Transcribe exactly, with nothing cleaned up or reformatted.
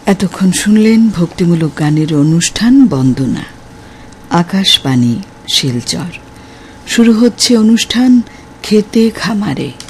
এতক্ষণ শুনলেন ভক্তিমূলক গানের অনুষ্ঠান বন্দনা। আকাশবাণী শিলচর। শুরু হচ্ছে অনুষ্ঠান খেতে খামারে।